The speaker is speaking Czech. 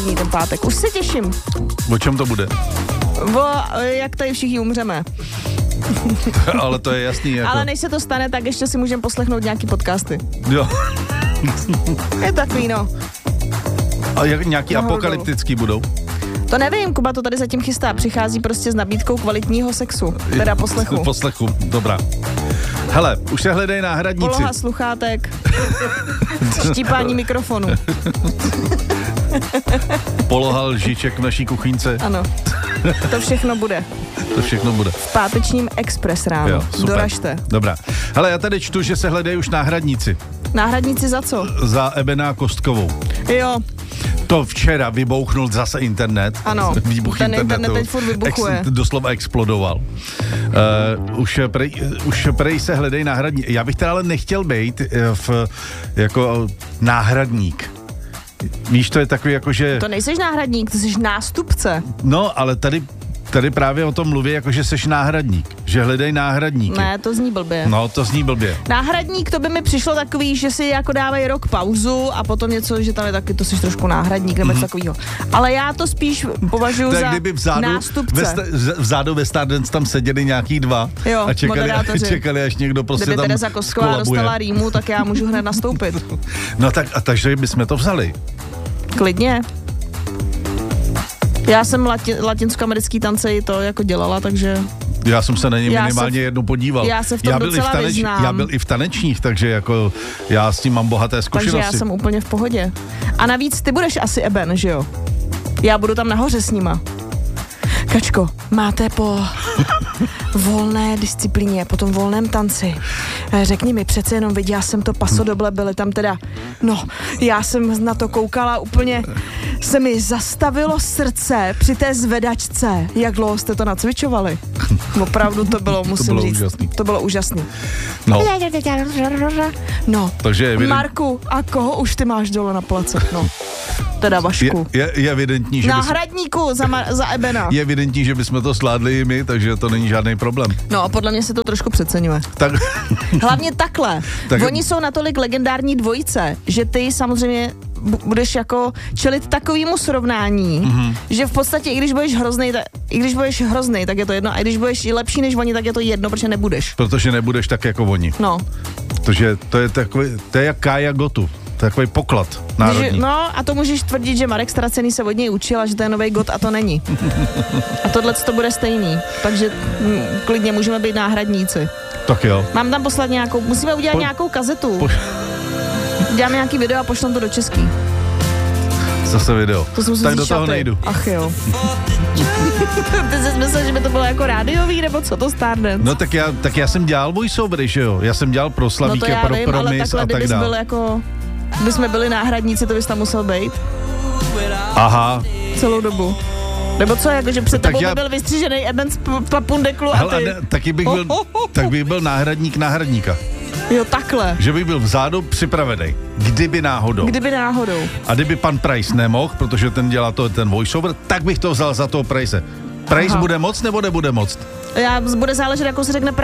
ten pátek. Už se těším. O čem to bude? Jak tady všichni umřeme. Ale to je jasný. Jako... Ale než se to stane, tak ještě si můžeme poslechnout nějaký podcasty. Jo. Je takový, no. A nějaký apokalyptický budou? To nevím, Kuba to tady zatím chystá. Přichází prostě s nabídkou kvalitního sexu. Teda poslechu. Poslechu, dobrá. Hele, už se hledají náhradníci. Poloha sluchátek. Štípání mikrofonu. Poloha lžiček v naší kuchyňce. Ano. To všechno bude. To všechno bude. V pátečním Express ráno. Jo, super. Doražte. Dobrá. Hele, já tady čtu, že se hledají už náhradníci. Náhradníci za co? Za Ebena Kostkovou. Jo. To včera vybouchnul zase internet. Ano, Výbuch ten internetu. internet teď furt vybuchuje. Doslova explodoval. Už prej se hledají náhradníci. Já bych teda ale nechtěl být jako náhradník. Víš, to je takový jako, že... To nejseš náhradník, ty jsi nástupce. No, ale tady právě o tom mluví, jako že seš náhradník. Že hledají náhradníky. Ne, to zní blbě. No, to zní blbě. Náhradník, to by mi přišlo takový, že si jako dávají rok pauzu a potom něco, že tam je taky, to jsi trošku náhradník nebo něco takového. Ale já to spíš považuji za nástupce. Vzadu ve Stardance tam seděli nějaký dva a čekali, až někdo prostě kdyby tam Tereza Kosková dostala rýmu, tak já můžu hned nastoupit. No tak, a takže bychom to vzali. Klidně. Já jsem latinskoamerický tance i to jako dělala, takže... Já jsem se na ně minimálně jednou podíval. Já se v tom docela vyznám. Já byl i v tanečních, takže jako já s tím mám bohaté zkušenosti. Takže já jsem úplně v pohodě. A navíc ty budeš asi Eben, že jo? Já budu tam nahoře s nima. Kačko, máte po volné disciplíně, po tom volném tanci. Řekni mi, přece jenom viděla jsem to pasodoble, byly tam teda, no, já jsem na to koukala úplně, se mi zastavilo srdce při té zvedačce. Jak dlouho jste to nacvičovali? Opravdu to bylo, musím říct. Úžasný. To bylo úžasný. No. No. Takže Marku, a koho už ty máš dole na place? No. Teda Vašku. Je evidentní, že náhradníku za Ebena. Je evidentní, že bychom to zvládli i my, takže to není žádný problém. No a podle mě se to trošku přeceňuje. Tak. Hlavně takhle. Oni jsou natolik legendární dvojice, že ty samozřejmě budeš jako čelit takovému srovnání, že v podstatě i když budeš hroznej, tak je to jedno, a když budeš lepší než oni, tak je to jedno, protože nebudeš. Protože nebudeš tak jako oni. No. Protože to je takový, to je jak Kája Gotu. To je takový poklad národní. No a to můžeš tvrdit, že Marek Ztracený se od něj učil a že to je novej God a to není. A tohle to bude stejný. Takže klidně můžeme být náhradníci. Tak jo. Mám tam poslat musíme udělat nějakou kazetu. Děláme nějaký video a pošlem to do český. Zase video. Tak do toho nejdu. Ach jo. Ty jsi myslel, že by to bylo jako rádiový, nebo co to Stardance? No tak já jsem dělal voiceovery, že jo? Já jsem dělal pro Slavíka, pro Promis a tak dále. Byl jako, kdyby jsme byli náhradníci, to bys tam musel být. Aha. Celou dobu. Nebo co, jakože před tebou by byl vystřížený Eben z Papundeklu a ty... Tak bych byl náhradník náhradníka. Jo, takhle. Že by byl vzadu připravený. Kdyby náhodou. A kdyby pan Price nemohl, protože ten dělá ten voiceover, tak bych to vzal za toho Price. Price bude moc nebo nebude moc? Bude záležet, jako se řekne